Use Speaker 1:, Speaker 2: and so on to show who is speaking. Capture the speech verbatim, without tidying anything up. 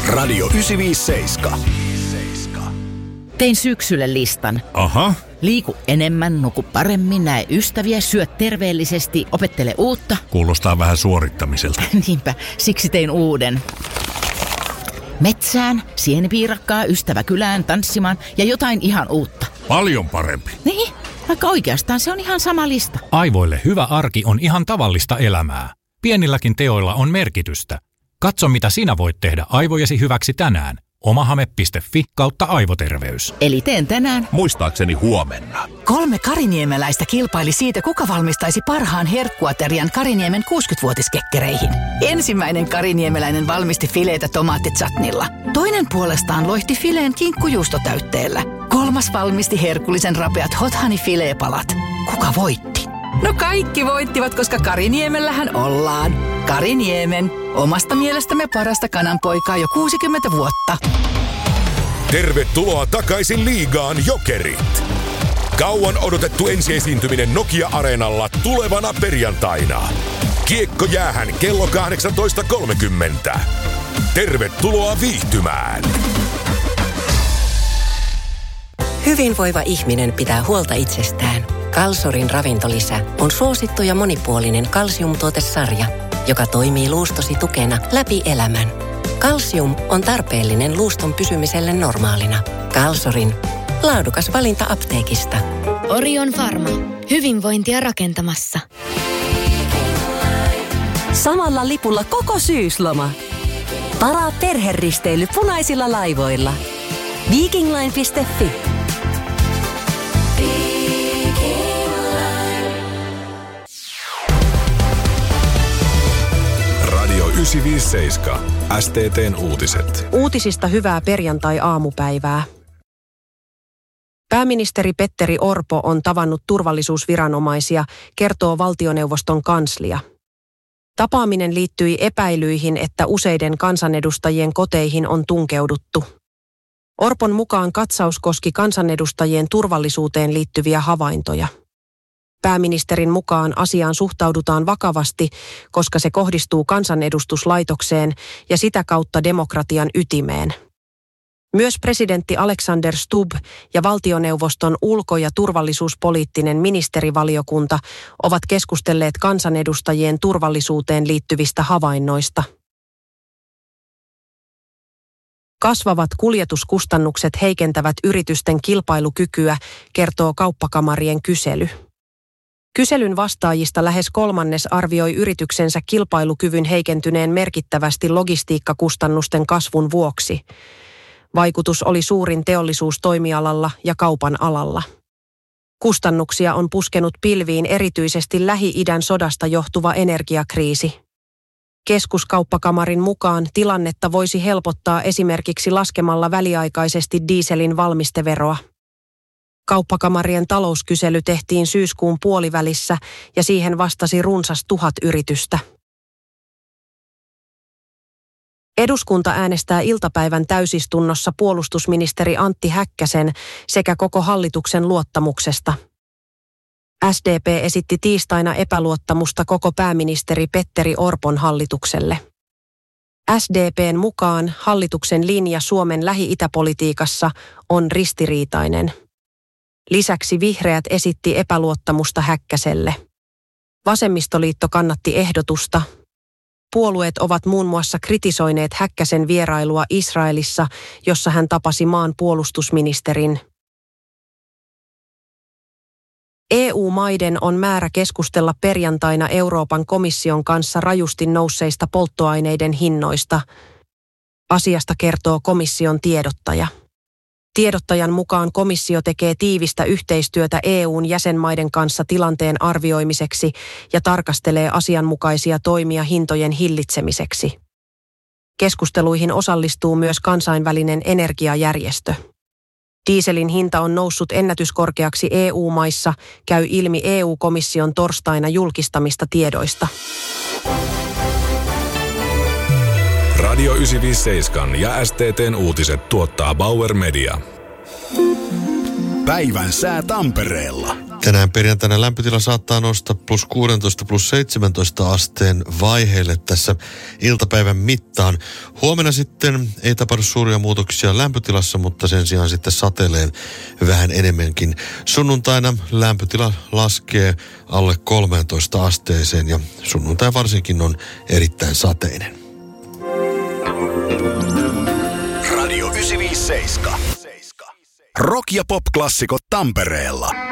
Speaker 1: Radio yhdeksänsataaviisikymmentäseitsemän.
Speaker 2: Tein syksylle listan.
Speaker 3: Aha.
Speaker 2: Liiku enemmän, nuku paremmin, näe ystäviä, syö terveellisesti, opettele uutta.
Speaker 3: Kuulostaa vähän suorittamiselta.
Speaker 2: Niinpä, siksi tein uuden. Metsään, sienipiirakkaa, ystävä kylään, tanssimaan ja jotain ihan uutta.
Speaker 3: Paljon parempi.
Speaker 2: Niin, vaikka oikeastaan se on ihan sama lista.
Speaker 4: Aivoille hyvä arki on ihan tavallista elämää. Pienilläkin teoilla on merkitystä. Katso, mitä sinä voit tehdä aivojesi hyväksi tänään. omahame piste fi kautta aivoterveys.
Speaker 2: Eli teen tänään.
Speaker 1: Muistaakseni huomenna.
Speaker 5: Kolme kariniemeläistä kilpaili siitä, kuka valmistaisi parhaan herkkuaterian Kariniemen kuusikymmentävuotiskekkereihin. Ensimmäinen kariniemeläinen valmisti fileitä tomaattitsatnilla. Toinen puolestaan loihti fileen kinkkujuustotäytteellä. Kolmas valmisti herkullisen rapeat hot honey fileepalat. Kuka voitti? No kaikki voittivat, koska Kariniemellähän ollaan. Kariniemen, omasta mielestämme parasta kananpoikaa jo kuusikymmentä vuotta.
Speaker 6: Tervetuloa takaisin liigaan, Jokerit! Kauan odotettu ensiesiintyminen Nokia-areenalla tulevana perjantaina. Kiekko jäähän kello kahdeksantoista kolmekymmentä. Tervetuloa viihtymään!
Speaker 7: Hyvinvoiva ihminen pitää huolta itsestään. Kalsorin ravintolisä on suosittu ja monipuolinen kalsiumtuotesarja, joka toimii luustosi tukena läpi elämän. Kalsium on tarpeellinen luuston pysymiselle normaalina. Kalsorin laadukas valinta apteekista.
Speaker 8: Orion Pharma. Hyvinvointia rakentamassa.
Speaker 9: Samalla lipulla koko syysloma. Varaa perheristeily punaisilla laivoilla. Vikingline piste fi.
Speaker 6: Radio yhdeksänsataaviisikymmentäseitsemän. S T T:n uutiset.
Speaker 10: Uutisista hyvää perjantai-aamupäivää. Pääministeri Petteri Orpo on tavannut turvallisuusviranomaisia, kertoo valtioneuvoston kanslia. Tapaaminen liittyi epäilyihin, että useiden kansanedustajien koteihin on tunkeuduttu. Orpon mukaan katsaus koski kansanedustajien turvallisuuteen liittyviä havaintoja. Pääministerin mukaan asiaan suhtaudutaan vakavasti, koska se kohdistuu kansanedustuslaitokseen ja sitä kautta demokratian ytimeen. Myös presidentti Alexander Stubb ja valtioneuvoston ulko- ja turvallisuuspoliittinen ministerivaliokunta ovat keskustelleet kansanedustajien turvallisuuteen liittyvistä havainnoista. Kasvavat kuljetuskustannukset heikentävät yritysten kilpailukykyä, kertoo Kauppakamarien kysely. Kyselyn vastaajista lähes kolmannes arvioi yrityksensä kilpailukyvyn heikentyneen merkittävästi logistiikkakustannusten kasvun vuoksi. Vaikutus oli suurin teollisuustoimialalla ja kaupan alalla. Kustannuksia on puskenut pilviin erityisesti Lähi-idän sodasta johtuva energiakriisi. Keskuskauppakamarin mukaan tilannetta voisi helpottaa esimerkiksi laskemalla väliaikaisesti dieselin valmisteveroa. Kauppakamarien talouskysely tehtiin syyskuun puolivälissä ja siihen vastasi runsas tuhat yritystä. Eduskunta äänestää iltapäivän täysistunnossa puolustusministeri Antti Häkkäsen sekä koko hallituksen luottamuksesta. S D P esitti tiistaina epäluottamusta koko pääministeri Petteri Orpon hallitukselle. S D P:n mukaan hallituksen linja Suomen Lähi-itäpolitiikassa on ristiriitainen. Lisäksi vihreät esitti epäluottamusta Häkkäselle. Vasemmistoliitto kannatti ehdotusta. Puolueet ovat muun muassa kritisoineet Häkkäsen vierailua Israelissa, jossa hän tapasi maan puolustusministerin. E U-maiden on määrä keskustella perjantaina Euroopan komission kanssa rajusti nousseista polttoaineiden hinnoista. Asiasta kertoo komission tiedottaja. Tiedottajan mukaan komissio tekee tiivistä yhteistyötä E U:n jäsenmaiden kanssa tilanteen arvioimiseksi ja tarkastelee asianmukaisia toimia hintojen hillitsemiseksi. Keskusteluihin osallistuu myös kansainvälinen energiajärjestö. Dieselin hinta on noussut ennätyskorkeaksi E U-maissa, käy ilmi E U-komission torstaina julkistamista tiedoista.
Speaker 6: Radio yhdeksänsataaviisikymmentäseitsemän ja S T T:n uutiset tuottaa Bauer Media.
Speaker 1: Päivän sää Tampereella.
Speaker 11: Tänään perjantaina lämpötila saattaa nousta plus kuusitoista plus seitsemäntoista asteen vaiheelle tässä iltapäivän mittaan. Huomenna sitten ei tapahdu suuria muutoksia lämpötilassa, mutta sen sijaan sitten satelee vähän enemmänkin. Sunnuntaina lämpötila laskee alle kolmeentoista asteeseen ja sunnuntai varsinkin on erittäin sateinen.
Speaker 1: Radio yhdeksänsataaviisikymmentäseitsemän. Rock ja pop-klassikot Tampereella.